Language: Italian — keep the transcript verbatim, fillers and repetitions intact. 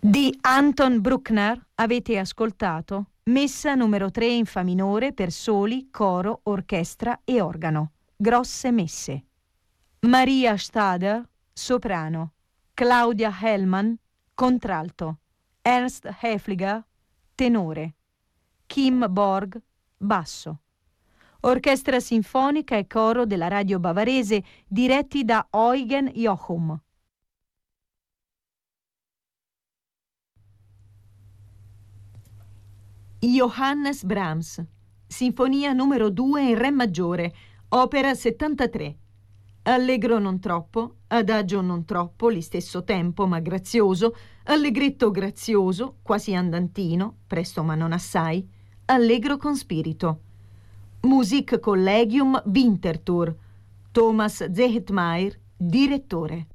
Di Anton Bruckner avete ascoltato Messa numero tre in Fa minore per soli, coro, orchestra e organo. Grosse messe. Maria Stader, soprano. Claudia Hellman, contralto. Ernst Häfliger, tenore. Kim Borg, basso. Orchestra sinfonica e coro della radio bavarese diretti da Eugen Jochum. Johannes Brahms, Sinfonia numero due in Re maggiore, opera settantatré. Allegro non troppo, adagio non troppo, l'istesso tempo ma grazioso, allegretto grazioso, quasi andantino, presto ma non assai, allegro con spirito. Musik Collegium Winterthur, Thomas Zehetmeier, direttore.